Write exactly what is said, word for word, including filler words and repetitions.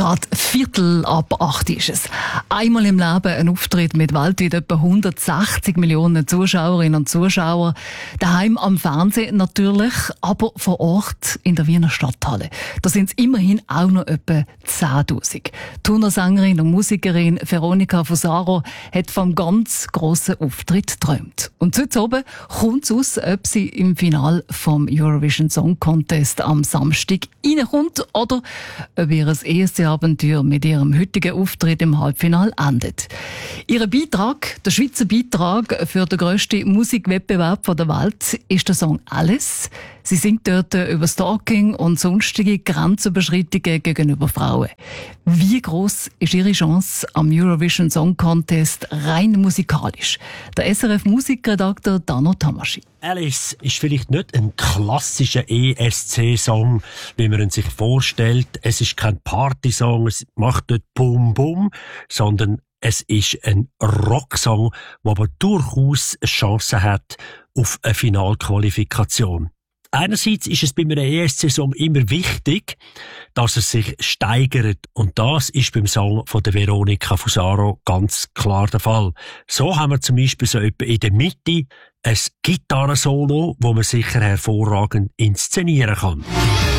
Gerade Viertel ab acht ist es. Einmal im Leben ein Auftritt mit weltweit etwa hundertsechzig Millionen Zuschauerinnen und Zuschauern. Daheim am Fernsehen natürlich, aber vor Ort in der Wiener Stadthalle. Da sind es immerhin auch noch etwa zehntausend. Turnersängerin und Musikerin Veronica Fusaro hat vom ganz grossen Auftritt geträumt. Und heute oben kommt es aus, ob sie im Finale vom Eurovision Song Contest am Samstag reinkommt oder ob ihr E S C-Abenteuer mit ihrem heutigen Auftritt im Halbfinale endet. Ihr Beitrag, der Schweizer Beitrag für den grössten Musikwettbewerb der Welt, ist der Song «Alles». Sie singt dort über Stalking und sonstige Grenzüberschreitungen gegenüber Frauen. Wie gross ist ihre Chance am Eurovision Song Contest rein musikalisch? Der S R F-Musikredakteur Dano Tamaschi. «Alice» ist vielleicht nicht ein klassischer E S C-Song, wie man ihn sich vorstellt. Es ist kein Partysong, es macht nicht Bum-Bum, sondern es ist ein Rocksong, der aber durchaus eine Chance hat auf eine Finalqualifikation. Einerseits ist es bei einem E S C-Song immer wichtig, dass er sich steigert. Und das ist beim Song von der Veronica Fusaro ganz klar der Fall. So haben wir zum Beispiel so etwa in der Mitte ein Gitarrensolo, wo man sicher hervorragend inszenieren kann.